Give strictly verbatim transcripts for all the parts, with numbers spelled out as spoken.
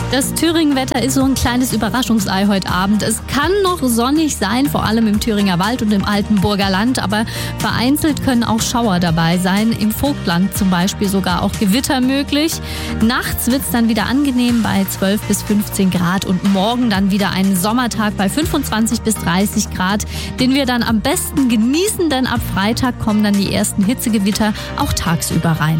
Das Thüringen-Wetter ist so ein kleines Überraschungsei heute Abend. Es kann noch sonnig sein, vor allem im Thüringer Wald und im Altenburger Land, aber vereinzelt können auch Schauer dabei sein. Im Vogtland zum Beispiel sogar auch Gewitter möglich. Nachts wird es dann wieder angenehm bei zwölf bis fünfzehn Grad und morgen dann wieder ein Sommertag bei fünfundzwanzig bis dreißig Grad, den wir dann am besten genießen, denn ab Freitag kommen dann die ersten Hitzegewitter auch tagsüber rein.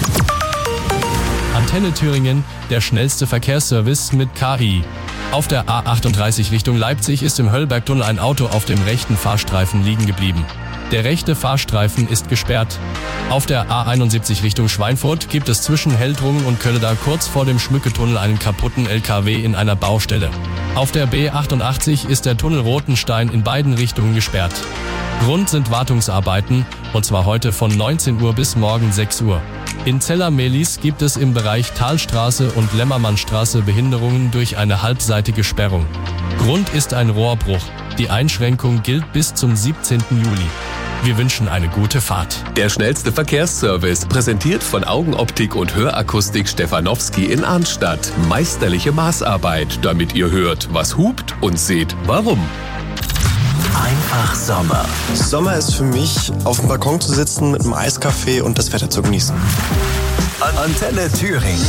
Antenne Thüringen, der schnellste Verkehrsservice mit K I. Auf der A achtunddreißig Richtung Leipzig ist im Höllbergtunnel ein Auto auf dem rechten Fahrstreifen liegen geblieben. Der rechte Fahrstreifen ist gesperrt. Auf der A einundsiebzig Richtung Schweinfurt gibt es zwischen Heldrungen und Kölleda kurz vor dem Schmücketunnel einen kaputten L K W in einer Baustelle. Auf der B achtundachtzig ist der Tunnel Rotenstein in beiden Richtungen gesperrt. Grund sind Wartungsarbeiten, und zwar heute von neunzehn Uhr bis morgen sechs Uhr. In Zeller-Mehlis gibt es im Bereich Talstraße und Lämmermannstraße Behinderungen durch eine halbseitige Sperrung. Grund ist ein Rohrbruch. Die Einschränkung gilt bis zum siebzehnten Juli. Wir wünschen eine gute Fahrt. Der schnellste Verkehrsservice, präsentiert von Augenoptik und Hörakustik Stefanowski in Arnstadt. Meisterliche Maßarbeit, damit ihr hört, was hupt, und seht, warum. Einfach Sommer. Sommer ist für mich, auf dem Balkon zu sitzen mit einem Eiskaffee und das Wetter zu genießen. Antenne Thüringen.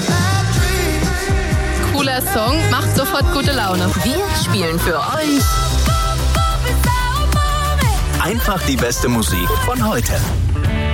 Cooler Song, macht sofort gute Laune. Wir spielen für euch Einfach die beste Musik von heute.